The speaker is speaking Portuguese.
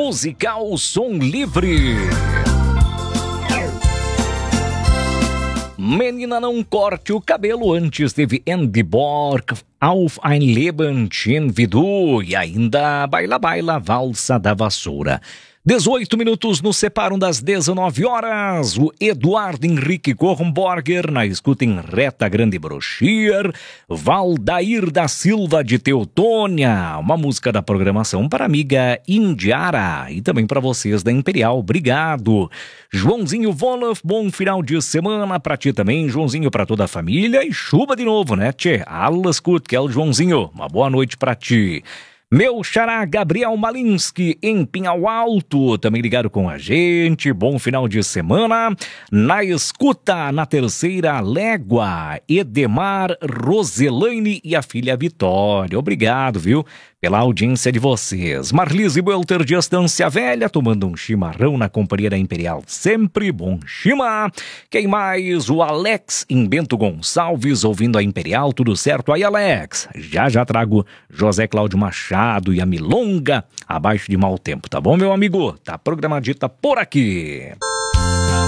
musical Som Livre. Menina, não corte o cabelo. Antes teve Andy Borg, Auf ein Leben wie du, e ainda Baila Baila, Valsa da Vassoura. 18 minutos nos separam das 19 horas. O Eduardo Henrique Kornborger na escuta em Reta Grande Brochier. Valdair da Silva de Teutônia, uma música da programação para a amiga Indiara e também para vocês da Imperial. Obrigado. Joãozinho Wolof, bom final de semana para ti também, Joãozinho, para toda a família. E chuva de novo, né, tchê? Alles gut, que é o Joãozinho. Uma boa noite para ti. Meu xará Gabriel Malinski, em Pinhal Alto, também ligado com a gente. Bom final de semana. Na escuta, na terceira légua, Edemar, Roselaine e a filha Vitória. Obrigado, viu, pela audiência de vocês. Marlise Welter de Estância Velha, tomando um chimarrão na companhia da Imperial. Sempre bom chima. Quem mais? O Alex em Bento Gonçalves, ouvindo a Imperial. Tudo certo aí, Alex? Já trago José Cláudio Machado e a Milonga abaixo de mau tempo, tá bom, meu amigo? Tá programadita por aqui.